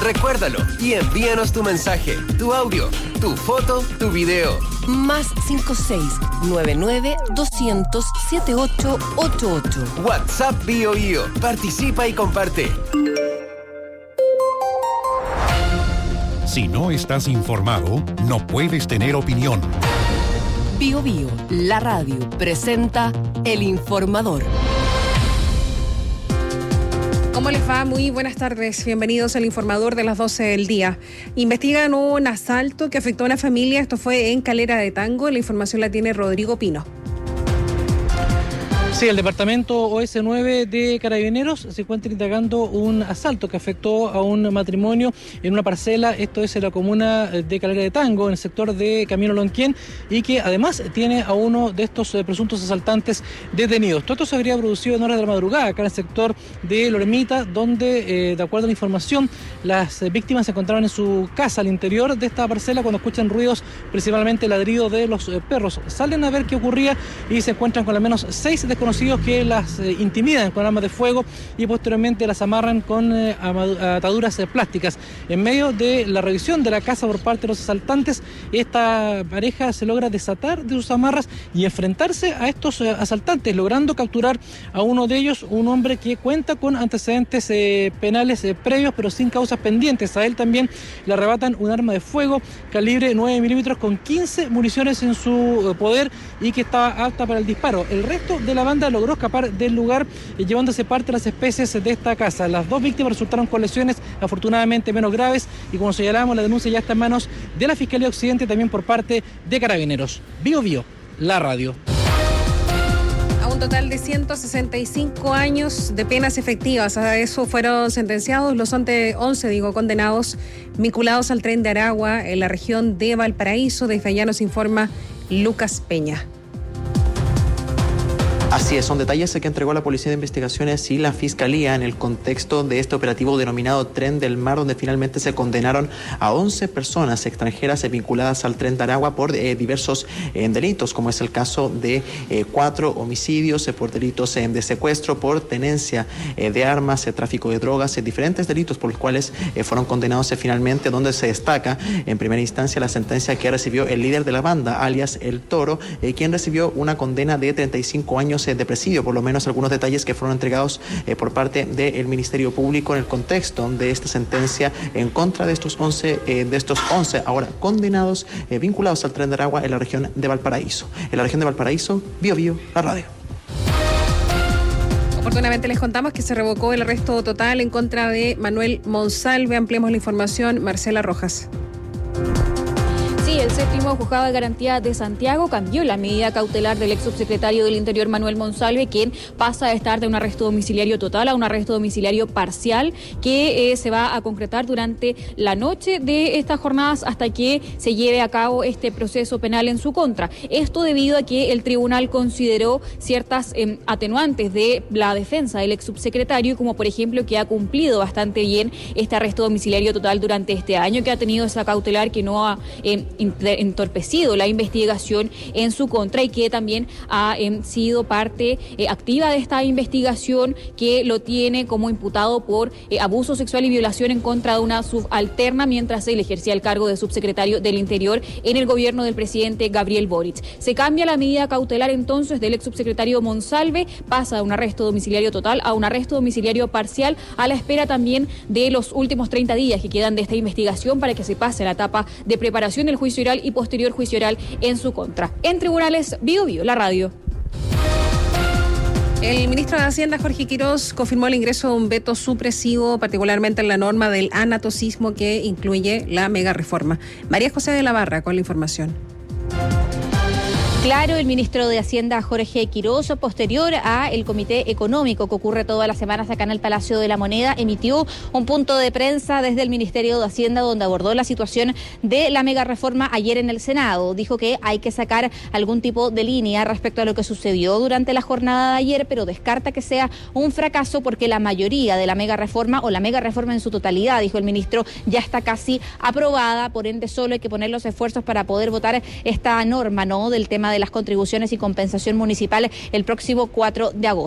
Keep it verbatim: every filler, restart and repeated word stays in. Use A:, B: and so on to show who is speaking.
A: Recuérdalo y envíanos tu mensaje, tu audio, tu foto, tu video.
B: Más cinco seis nueve nueve doscientos setenta y ocho ochenta y ocho.
A: WhatsApp BioBio. Participa y comparte.
C: Si no estás informado, no puedes tener opinión.
B: Bio Bio, la radio, presenta El Informador.
D: ¿Cómo les va? Muy buenas tardes. Bienvenidos al Informador de las doce del día. Investigan un asalto que afectó a una familia. Esto fue en Calera de Tango. La información la tiene Rodrigo Pino.
E: Sí, el departamento O S nueve de Carabineros se encuentra indagando un asalto que afectó a un matrimonio en una parcela, esto es en la comuna de Calera de Tango, en el sector de Camino Lonquén, y que además tiene a uno de estos eh, presuntos asaltantes detenidos. Todo esto se habría producido en horas de la madrugada, acá en el sector de Loremita, donde, eh, de acuerdo a la información, las eh, víctimas se encontraban en su casa al interior de esta parcela cuando escuchan ruidos, principalmente el ladrido de los eh, perros. Salen a ver qué ocurría y se encuentran con al menos seis desconocidos que las eh, intimidan con armas de fuego y posteriormente las amarran con eh, ataduras eh, plásticas. En medio de la revisión de la casa por parte de los asaltantes, esta pareja se logra desatar de sus amarras y enfrentarse a estos eh, asaltantes, logrando capturar a uno de ellos, un hombre que cuenta con antecedentes eh, penales eh, previos, pero sin causas pendientes. A él también le arrebatan un arma de fuego calibre nueve milímetros con quince municiones en su eh, poder y que estaba apta para el disparo. El resto de la banda logró escapar del lugar eh, llevándose parte de las especies de esta casa. Las dos víctimas resultaron con lesiones afortunadamente menos graves y, como señalamos, la denuncia ya está en manos de la Fiscalía Occidente, también por parte de Carabineros. Bio Bio, la radio.
D: A un total de ciento sesenta y cinco años de penas efectivas. A eso fueron sentenciados los once, digo, condenados vinculados al tren de Aragua en la región de Valparaíso. Desde allá nos informa Lucas Peña.
F: Así es, son detalles que entregó la Policía de Investigaciones y la Fiscalía en el contexto de este operativo denominado Tren del Mar, donde finalmente se condenaron a once personas extranjeras vinculadas al Tren de Aragua por eh, diversos eh, delitos, como es el caso de eh, cuatro homicidios, eh, por delitos eh, de secuestro, por tenencia eh, de armas, eh, tráfico de drogas, eh, diferentes delitos por los cuales eh, fueron condenados eh, finalmente, donde se destaca en primera instancia la sentencia que recibió el líder de la banda, alias El Toro, eh, quien recibió una condena de treinta y cinco años de presidio, por lo menos algunos detalles que fueron entregados eh, por parte del Ministerio Público en el contexto de esta sentencia en contra de estos once, eh, de estos once ahora condenados eh, vinculados al Tren de Aragua en la región de Valparaíso. En la región de Valparaíso, Bio Bio, la radio.
D: Oportunamente les contamos que se revocó el arresto total en contra de Manuel Monsalve. Ampliemos la información, Marcela Rojas.
G: Sí, el séptimo juzgado de garantía de Santiago cambió la medida cautelar del ex subsecretario del Interior Manuel Monsalve, quien pasa a estar de un arresto domiciliario total a un arresto domiciliario parcial que eh, se va a concretar durante la noche de estas jornadas hasta que se lleve a cabo este proceso penal en su contra. Esto debido a que el tribunal consideró ciertas eh, atenuantes de la defensa del ex subsecretario, como por ejemplo que ha cumplido bastante bien este arresto domiciliario total durante este año, que ha tenido esa cautelar que no ha eh, entorpecido la investigación en su contra y que también ha eh, sido parte eh, activa de esta investigación, que lo tiene como imputado por eh, abuso sexual y violación en contra de una subalterna mientras él ejercía el cargo de subsecretario del Interior en el gobierno del presidente Gabriel Boric. Se cambia la medida cautelar entonces del ex subsecretario Monsalve, pasa de un arresto domiciliario total a un arresto domiciliario parcial, a la espera también de los últimos treinta días que quedan de esta investigación para que se pase a la etapa de preparación del juicio oral y posterior juicio oral en su contra. En tribunales, Bio Bio, la radio.
D: El ministro de Hacienda, Jorge Quirós, confirmó el ingreso de un veto supresivo, particularmente en la norma del anatocismo que incluye la mega reforma. María José de la Barra con la información.
G: Claro, el ministro de Hacienda, Jorge Quirós, posterior a el comité económico que ocurre todas las semanas acá en el Palacio de la Moneda, emitió un punto de prensa desde el Ministerio de Hacienda donde abordó la situación de la mega reforma ayer en el Senado. Dijo que hay que sacar algún tipo de línea respecto a lo que sucedió durante la jornada de ayer, pero descarta que sea un fracaso porque la mayoría de la mega reforma o la mega reforma en su totalidad, dijo el ministro, ya está casi aprobada, por ende solo hay que poner los esfuerzos para poder votar esta norma, ¿no?, del tema de las contribuciones y compensación municipal el próximo cuatro de agosto.